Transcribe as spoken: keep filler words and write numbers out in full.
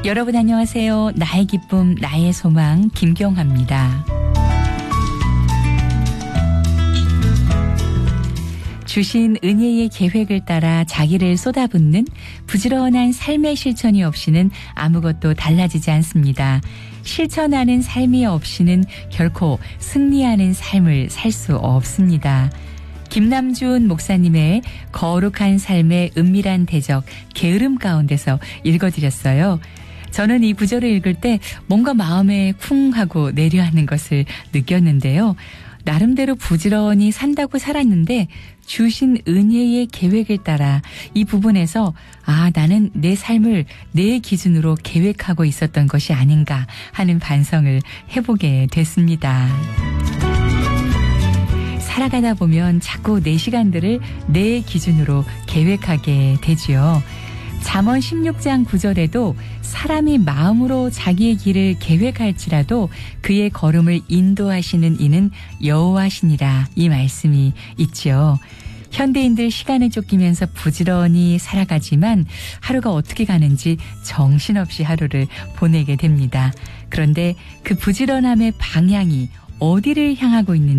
여러분 안녕하세요. 나의 기쁨, 나의 소망 김경화입니다. 주신 은혜의 계획을 따라 자기를 쏟아붓는 부지런한 삶의 실천이 없이는 아무것도 달라지지 않습니다. 실천하는 삶이 없이는 결코 승리하는 삶을 살 수 없습니다. 김남준 목사님의 거룩한 삶의 은밀한 대적 게으름 가운데서 읽어드렸어요. 저는 이 구절을 읽을 때 뭔가 마음에 쿵 하고 내려앉는 것을 느꼈는데요. 나름대로 부지런히 산다고 살았는데 주신 은혜의 계획을 따라 이 부분에서 아, 나는 내 삶을 내 기준으로 계획하고 있었던 것이 아닌가 하는 반성을 해보게 됐습니다. 살아가다 보면 자꾸 내 시간들을 내 기준으로 계획하게 되지요. 잠언 십육 장 구 절에도 사람이 마음으로 자기의 길을 계획할지라도 그의 걸음을 인도하시는 이는 여호와시니라 이 말씀이 있지요. 현대인들 시간에 쫓기면서 부지런히 살아가지만 하루가 어떻게 가는지 정신없이 하루를 보내게 됩니다. 그런데 그 부지런함의 방향이 어디를 향하고 있는지